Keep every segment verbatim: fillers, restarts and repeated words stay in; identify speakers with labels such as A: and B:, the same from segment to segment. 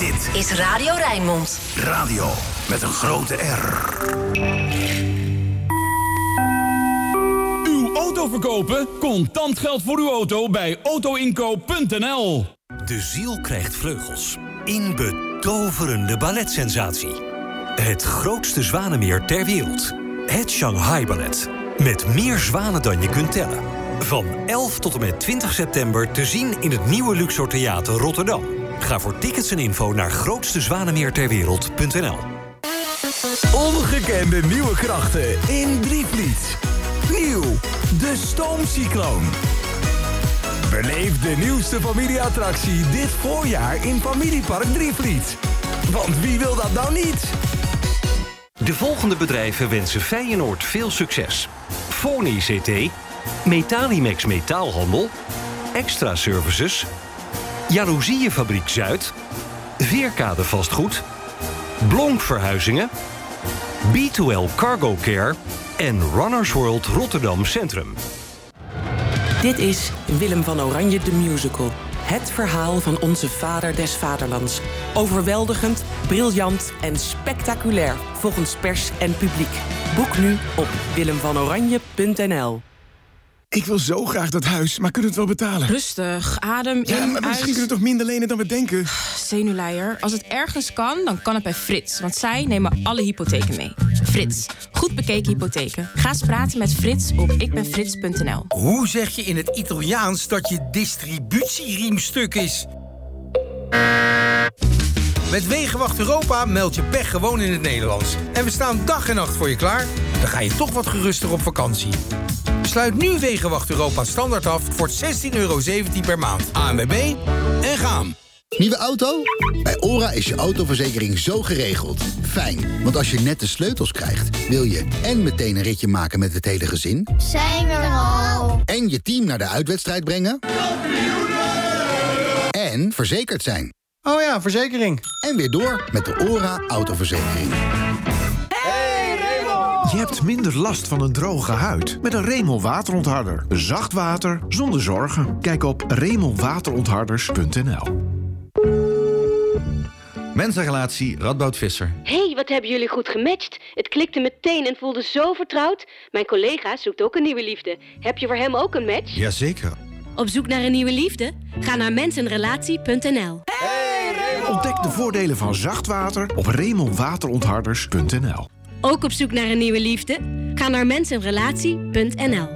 A: Dit
B: is Radio Rijnmond.
A: Radio met een grote R.
C: Uw auto verkopen? Contant geld voor uw auto bij autoinkoop punt n l.
D: De ziel krijgt vleugels. In betoverende balletsensatie. Het grootste zwanenmeer ter wereld. Het Shanghai Ballet. Met meer zwanen dan je kunt tellen. Van elf tot en met twintig september te zien in het nieuwe Luxor Theater Rotterdam. Ga voor tickets en info naar grootste zwanenmeer ter wereld punt n l.
A: Ongekende nieuwe krachten in Drievliet. Nieuw, de Stoomcycloon. Beleef de nieuwste familieattractie dit voorjaar in Familiepark Drievliet. Want wie wil dat nou niet?
D: De volgende bedrijven wensen Feyenoord veel succes. Foni C T, Metalimex Metaalhandel, Extra Services, Jaloezieënfabriek Zuid, Veerkade Vastgoed, Blonk Verhuizingen, B twee L Cargo Care en Runners World Rotterdam Centrum.
E: Dit is Willem van Oranje de Musical. Het verhaal van onze vader des vaderlands. Overweldigend, briljant en spectaculair volgens pers en publiek. Boek nu op willem van oranje punt n l.
F: Ik wil zo graag dat huis, maar kunnen we het wel betalen?
G: Rustig, adem in,
F: ja, maar misschien
G: uit.
F: kunnen we toch minder lenen dan we denken?
G: Zenuwleier. Als het ergens kan, dan kan het bij Frits. Want zij nemen alle hypotheken mee. Frits. Goed bekeken hypotheken. Ga eens praten met Frits op ik ben frits punt n l.
H: Hoe zeg je in het Italiaans dat je distributieriemstuk is? Met Wegenwacht Europa meld je pech gewoon in het Nederlands. En we staan dag en nacht voor je klaar. Dan ga je toch wat geruster op vakantie. Sluit nu Wegenwacht Europa standaard af voor zestien euro zeventien per maand. A N W B en gaan.
I: Nieuwe auto? Bij OHRA is je autoverzekering zo geregeld. Fijn, want als je net de sleutels krijgt, wil je en meteen een ritje maken met het hele gezin.
J: Zijn we er al?
I: En je team naar de uitwedstrijd brengen. En verzekerd zijn.
K: Oh ja, verzekering.
I: En weer door met de OHRA autoverzekering.
L: Je hebt minder last van een droge huid met een Remel waterontharder. Zacht water zonder zorgen. Kijk op remel waterontharders punt n l.
M: Mensenrelatie Radboud Visser.
N: Hé, hey, wat hebben jullie goed gematcht. Het klikte meteen en voelde zo vertrouwd. Mijn collega zoekt ook een nieuwe liefde. Heb je voor hem ook een match?
M: Jazeker.
N: Op zoek naar een nieuwe liefde? Ga naar mensenrelatie punt n l.
L: Hey, ontdek de voordelen van zacht water op remel waterontharders punt n l.
N: Ook op zoek naar een nieuwe liefde? Ga naar mensenrelatie punt n l.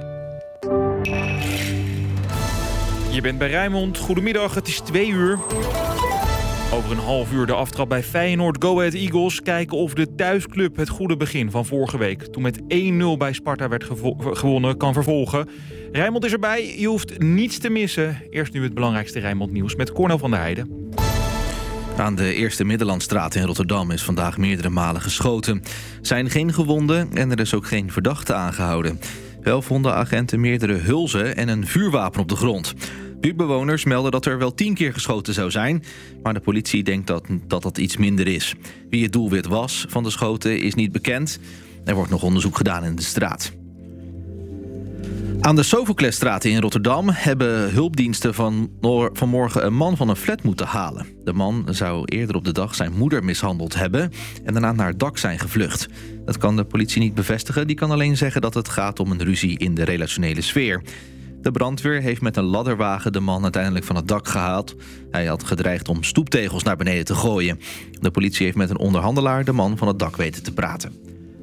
O: Je bent bij Rijnmond. Goedemiddag, het is twee uur. Over een half uur de aftrap bij Feyenoord Go Ahead Eagles. Kijken of de thuisclub het goede begin van vorige week, toen met één nul bij Sparta werd gevo- gewonnen, kan vervolgen. Rijnmond is erbij, je hoeft niets te missen. Eerst nu het belangrijkste Rijnmond nieuws met Cornel van der Heijden.
P: Aan de Eerste Middellandstraat in Rotterdam is vandaag meerdere malen geschoten. Er zijn geen gewonden en er is ook geen verdachte aangehouden. Wel vonden agenten meerdere hulzen en een vuurwapen op de grond. Buurtbewoners melden dat er wel tien keer geschoten zou zijn, maar de politie denkt dat dat, dat iets minder is. Wie het doelwit was van de schoten is niet bekend. Er wordt nog onderzoek gedaan in de straat. Aan de Sofoklesstraat in Rotterdam hebben hulpdiensten van vanmorgen een man van een flat moeten halen. De man zou eerder op de dag zijn moeder mishandeld hebben en daarna naar het dak zijn gevlucht. Dat kan de politie niet bevestigen, die kan alleen zeggen dat het gaat om een ruzie in de relationele sfeer. De brandweer heeft met een ladderwagen de man uiteindelijk van het dak gehaald. Hij had gedreigd om stoeptegels naar beneden te gooien. De politie heeft met een onderhandelaar de man van het dak weten te praten.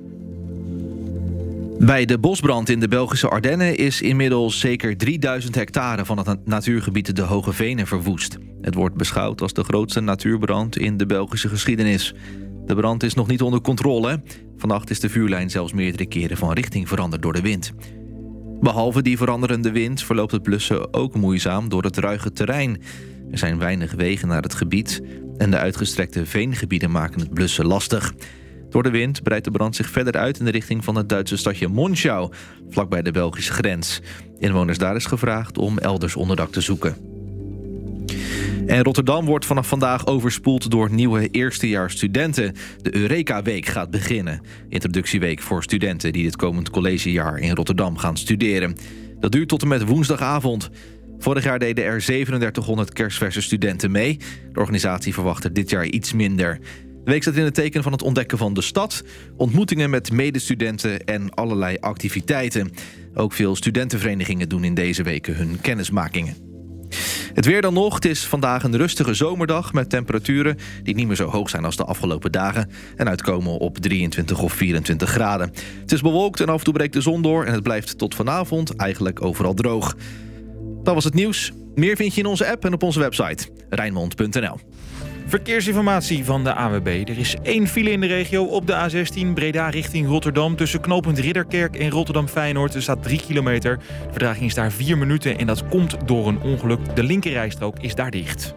P: Bij de bosbrand in de Belgische Ardennen is inmiddels zeker drieduizend hectare van het natuurgebied de Hoge Venen verwoest. Het wordt beschouwd als de grootste natuurbrand in de Belgische geschiedenis. De brand is nog niet onder controle. Vannacht is de vuurlijn zelfs meerdere keren van richting veranderd door de wind. Behalve die veranderende wind verloopt het blussen ook moeizaam door het ruige terrein. Er zijn weinig wegen naar het gebied en de uitgestrekte veengebieden maken het blussen lastig. Door de wind breidt de brand zich verder uit in de richting van het Duitse stadje Monschau, vlakbij de Belgische grens. Inwoners daar is gevraagd om elders onderdak te zoeken. En Rotterdam wordt vanaf vandaag overspoeld door nieuwe eerstejaarsstudenten. De Eureka-week gaat beginnen. Introductieweek voor studenten die dit komend collegejaar in Rotterdam gaan studeren. Dat duurt tot en met woensdagavond. Vorig jaar deden er zevenendertighonderd kerstverse studenten mee. De organisatie verwacht er dit jaar iets minder. De week staat in het teken van het ontdekken van de stad, ontmoetingen met medestudenten en allerlei activiteiten. Ook veel studentenverenigingen doen in deze weken hun kennismakingen. Het weer dan nog. Het is vandaag een rustige zomerdag met temperaturen die niet meer zo hoog zijn als de afgelopen dagen en uitkomen op drieëntwintig of vierentwintig graden. Het is bewolkt en af en toe breekt de zon door en het blijft tot vanavond eigenlijk overal droog. Dat was het nieuws. Meer vind je in onze app en op onze website rijnmond punt n l.
O: Verkeersinformatie van de A W B. Er is één file in de regio op de A zestien Breda richting Rotterdam. Tussen knooppunt Ridderkerk en Rotterdam-Feyenoord. Er staat drie kilometer. De vertraging is daar vier minuten en dat komt door een ongeluk. De linkerrijstrook is daar dicht.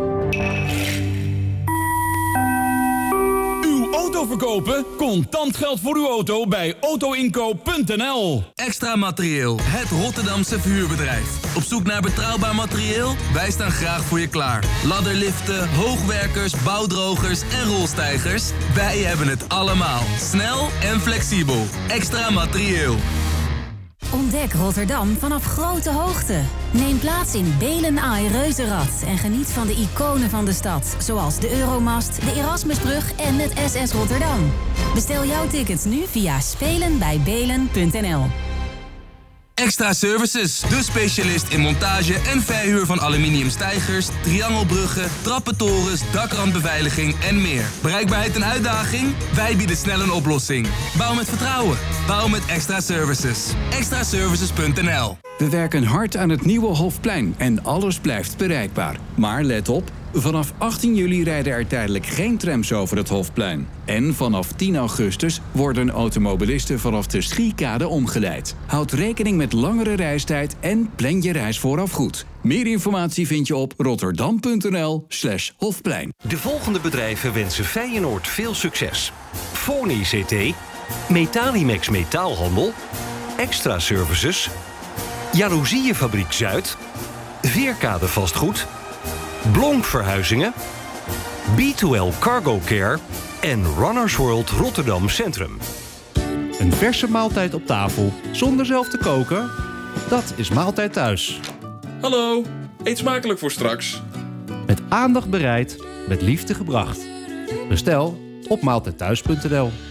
C: Auto verkopen? Contant geld voor uw auto bij auto inkoop punt n l.
B: Extra Materieel, het Rotterdamse verhuurbedrijf. Op zoek naar betrouwbaar materieel? Wij staan graag voor je klaar. Ladderliften, hoogwerkers, bouwdrogers en rolstijgers. Wij hebben het allemaal. Snel en flexibel. Extra Materieel.
K: Ontdek Rotterdam vanaf grote hoogte. Neem plaats in Belen Ai Reuzenrad en geniet van de iconen van de stad. Zoals de Euromast, de Erasmusbrug en het S S Rotterdam. Bestel jouw tickets nu via spelen bij belen punt n l.
B: Extra Services, de specialist in montage en verhuur van aluminiumstijgers, triangelbruggen, trappentorens, dakrandbeveiliging en meer. Bereikbaarheid en uitdaging? Wij bieden snel een oplossing. Bouw met vertrouwen. Bouw met Extra Services. extra services punt n l.
Q: We werken hard aan het nieuwe Hofplein en alles blijft bereikbaar. Maar let op, vanaf achttien juli rijden er tijdelijk geen trams over het Hofplein. En vanaf tien augustus worden automobilisten vanaf de Schiekade omgeleid. Houd rekening met langere reistijd en plan je reis vooraf goed. Meer informatie vind je op rotterdam punt n l slash Hofplein.
D: De volgende bedrijven wensen Feyenoord veel succes. Foni C T, Metalimex Metaalhandel, Extra Services, Jaloezieënfabriek Zuid, Veerkade Vastgoed, Blonk Verhuizingen, B twee L Cargo Care en Runners World Rotterdam Centrum.
R: Een verse maaltijd op tafel zonder zelf te koken? Dat is Maaltijd Thuis.
S: Hallo, eet smakelijk voor straks.
R: Met aandacht bereid, met liefde gebracht. Bestel op maaltijd thuis punt n l.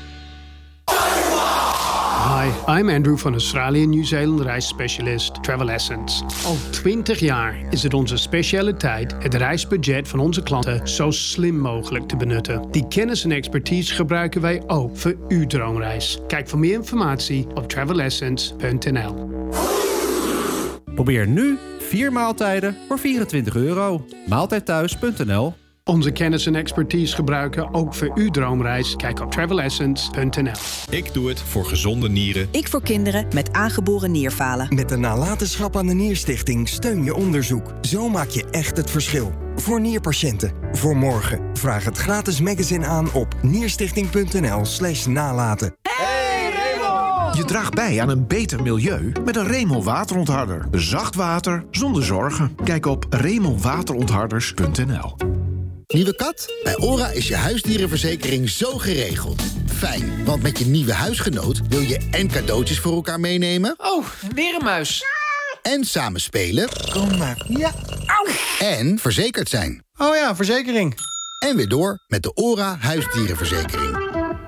T: Hi, I'm Andrew van Australië Nieuw-Zeeland reisspecialist Travel Essence. Al twintig jaar is het onze specialiteit het reisbudget van onze klanten zo slim mogelijk te benutten. Die kennis en expertise gebruiken wij ook voor uw droomreis. Kijk voor meer informatie op travel essence punt n l.
R: Probeer nu vier maaltijden voor vierentwintig euro. maaltijd thuis punt n l.
T: Onze kennis en expertise gebruiken ook voor uw droomreis. Kijk op travel essence punt n l.
U: Ik doe het voor gezonde nieren.
V: Ik voor kinderen met aangeboren nierfalen.
W: Met de nalatenschap aan de Nierstichting steun je onderzoek. Zo maak je echt het verschil. Voor nierpatiënten. Voor morgen. Vraag het gratis magazine aan op nierstichting punt n l slash nalaten.
L: Je draagt bij aan een beter milieu met een Remel waterontharder. Zacht water zonder zorgen. Kijk op remel waterontharders punt n l.
I: Nieuwe kat? Bij ORA is je huisdierenverzekering zo geregeld. Fijn, want met je nieuwe huisgenoot wil je en cadeautjes voor elkaar meenemen.
X: Oh, weer een muis.
I: En samen spelen.
X: Kom maar. Ja.
I: Au. En verzekerd zijn.
X: Oh ja, verzekering.
I: En weer door met de ORA huisdierenverzekering.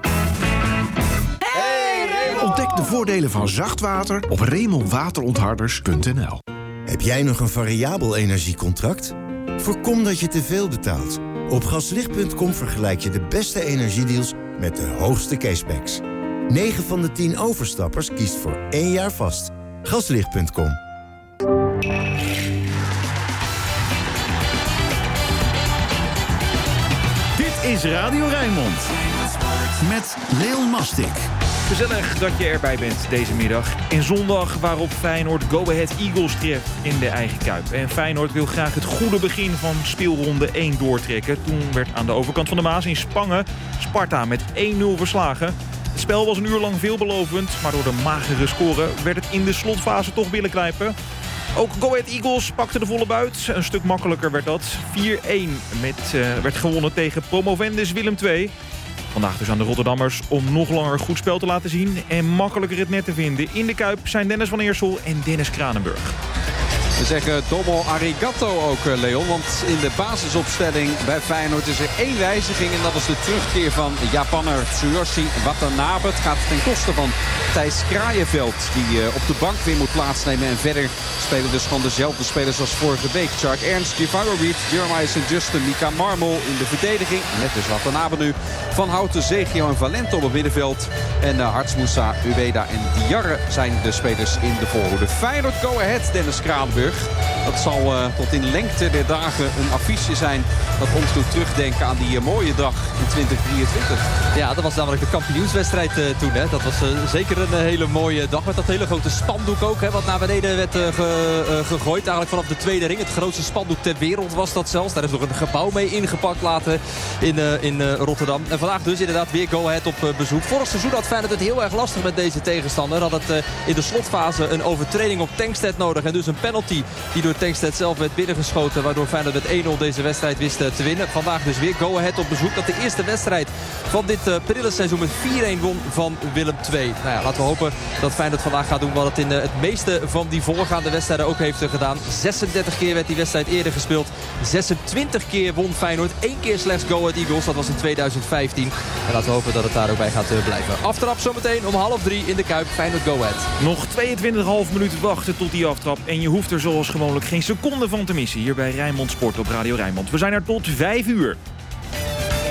L: Ontdek de voordelen van zacht water op remel waterontharders punt n l.
Y: Heb jij nog een variabel energiecontract? Voorkom dat je te veel betaalt. Op gaslicht punt com vergelijk je de beste energiedeals met de hoogste cashbacks. negen van de tien overstappers kiest voor één jaar vast. gaslicht punt com.
C: Dit is Radio Rijnmond. Met Leon Mastik.
O: Gezellig dat je erbij bent deze middag. En zondag waarop Feyenoord Go Ahead Eagles treft in de eigen Kuip. En Feyenoord wil graag het goede begin van speelronde één doortrekken. Toen werd aan de overkant van de Maas in Spangen Sparta met één nul verslagen. Het spel was een uur lang veelbelovend, maar door de magere score werd het in de slotfase toch billenknijpen. Ook Go Ahead Eagles pakte de volle buit. Een stuk makkelijker werd dat. vier-één met, uh, werd gewonnen tegen promovendus Willem twee. Vandaag dus aan de Rotterdammers om nog langer goed spel te laten zien en makkelijker het net te vinden. In de Kuip zijn Dennis van Eersel en Dennis Kranenburg.
A: We zeggen domo arigato ook, Leon. Want in de basisopstelling bij Feyenoord is er één wijziging. En dat is de terugkeer van Japanner Tsuyoshi Watanabe. Het gaat ten koste van Thijs Kraaienveld. Die uh, op de bank weer moet plaatsnemen. En verder spelen dus gewoon dezelfde spelers als vorige week. Chark Ernst, Giovanni Reed, Jeremiah Saint Justin, Mika Marmol in de verdediging. Met dus Watanabe nu. Van Houten, Zegio en Valente op het middenveld. En uh, Hartsmoussa, Ueda en Diarre zijn de spelers in de voorhoede. Feyenoord Go Ahead, Dennis Kraanburg. Dat zal uh, tot in lengte der dagen een affiche zijn dat ons doet terugdenken aan die uh, mooie dag in twintig drieëntwintig.
E: Ja, dat was namelijk de kampioenswedstrijd uh, toen. Hè. Dat was uh, zeker een uh, hele mooie dag met dat hele grote spandoek ook. Hè, wat naar beneden werd uh, ge, uh, gegooid. Eigenlijk vanaf de tweede ring. Het grootste spandoek ter wereld was dat zelfs. Daar is nog een gebouw mee ingepakt later in, uh, in uh, Rotterdam. En vandaag dus inderdaad weer Go Ahead op uh, bezoek. Vorig seizoen had Feyenoord het heel erg lastig met deze tegenstander. Had het uh, in de slotfase een overtreding op Tankstedt nodig. En dus een penalty die door Tankstedt zelf werd binnengeschoten. Waardoor Feyenoord met één nul deze wedstrijd wist uh, te winnen. Vandaag dus weer Go Ahead op bezoek. Dat de eerste wedstrijd van dit uh, prille seizoen met vier-een won van Willem twee. Nou ja, laten we hopen dat Feyenoord vandaag gaat doen wat het in uh, het meeste van die voorgaande wedstrijden ook heeft uh, gedaan. zesendertig keer werd die wedstrijd eerder gespeeld. zesentwintig keer won Feyenoord. Eén keer slechts Go Ahead Eagles. Dat was in tweeduizend vijftien. En laten we hopen dat het daar ook bij gaat uh, blijven. Aftrap zometeen om half drie in de Kuip. Feyenoord Go Ahead.
O: Nog tweeëntwintig komma vijf minuten wachten tot die aftrap. En je hoeft er zoals gewoonlijk geen seconde van te missen. Hier bij Rijnmond Sport op Radio Rijnmond. We zijn er tot vijf uur.